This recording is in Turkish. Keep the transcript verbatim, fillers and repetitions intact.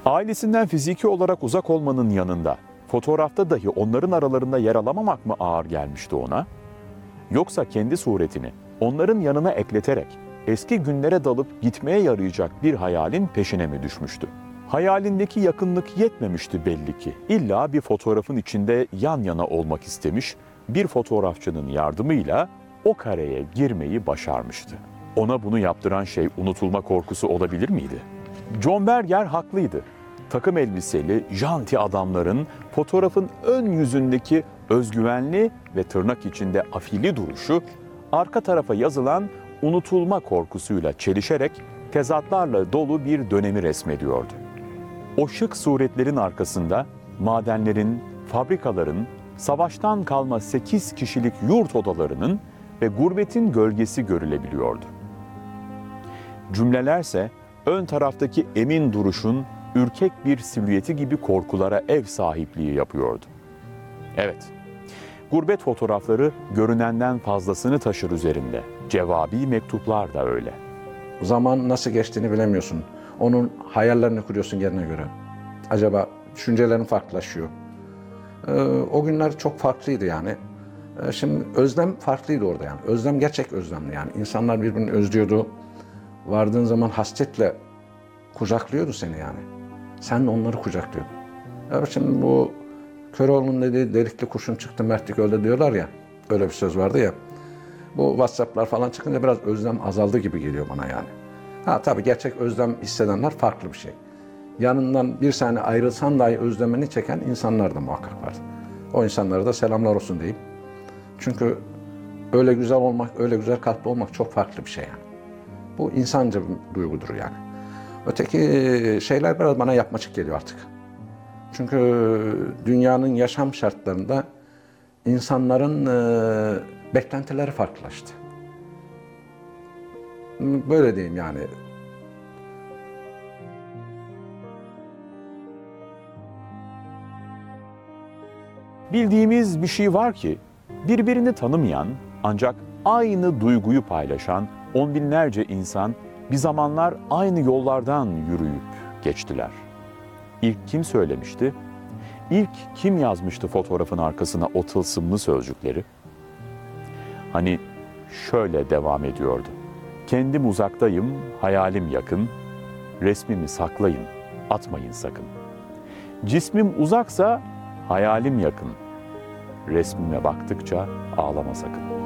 Ailesinden fiziki olarak uzak olmanın yanında fotoğrafta dahi onların aralarında yer alamamak mı ağır gelmişti ona? Yoksa kendi suretini onların yanına ekleterek eski günlere dalıp gitmeye yarayacak bir hayalin peşine mi düşmüştü? Hayalindeki yakınlık yetmemişti belli ki. İlla bir fotoğrafın içinde yan yana olmak istemiş, bir fotoğrafçının yardımıyla o kareye girmeyi başarmıştı. Ona bunu yaptıran şey unutulma korkusu olabilir miydi? John Berger haklıydı. Takım elbiseli, janti adamların fotoğrafın ön yüzündeki özgüvenli ve tırnak içinde afili duruşu, arka tarafa yazılan unutulma korkusuyla çelişerek tezatlarla dolu bir dönemi resmediyordu. O şık suretlerin arkasında madenlerin, fabrikaların, savaştan kalma sekiz kişilik yurt odalarının ve gurbetin gölgesi görülebiliyordu. Cümlelerse ön taraftaki emin duruşun ürkek bir silüeti gibi korkulara ev sahipliği yapıyordu. Evet, gurbet fotoğrafları görünenden fazlasını taşır üzerinde. Cevabi mektuplar da öyle. Zaman nasıl geçtiğini bilemiyorsun. Onun hayallerini kuruyorsun yerine göre. Acaba düşüncelerin farklılaşıyor. Ee, o günler çok farklıydı yani. Ee, şimdi özlem farklıydı orada yani. Özlem gerçek özlemdi yani. İnsanlar birbirini özlüyordu. Vardığın zaman hasretle kucaklıyordu seni yani. Sen de onları kucaklıyordun. Evet, şimdi bu Köroğlu'nun dediği delikli kurşun çıktı mertlik öldü diyorlar ya. Öyle bir söz vardı ya. Bu WhatsApp'lar falan çıkınca biraz özlem azaldı gibi geliyor bana yani. Ha tabii gerçek özlem hissedenler farklı bir şey. Yanından bir saniye ayrılsan dahi özlemini çeken insanlar da muhakkak var. O insanlara da selamlar olsun diyeyim. Çünkü öyle güzel olmak, öyle güzel kalpli olmak çok farklı bir şey yani. Bu insanca bir duygudur yani. Öteki şeyler biraz bana yapmacık geliyor artık. Çünkü dünyanın yaşam şartlarında insanların e, beklentileri farklılaştı. Böyle diyeyim yani. Bildiğimiz bir şey var ki, birbirini tanımayan ancak aynı duyguyu paylaşan on binlerce insan bir zamanlar aynı yollardan yürüyüp geçtiler. İlk kim söylemişti? İlk kim yazmıştı fotoğrafın arkasına o tılsımlı sözcükleri? Hani şöyle devam ediyordu. Kendim uzaktayım, hayalim yakın, resmimi saklayın, atmayın sakın. Cismim uzaksa hayalim yakın, resmime baktıkça ağlama sakın.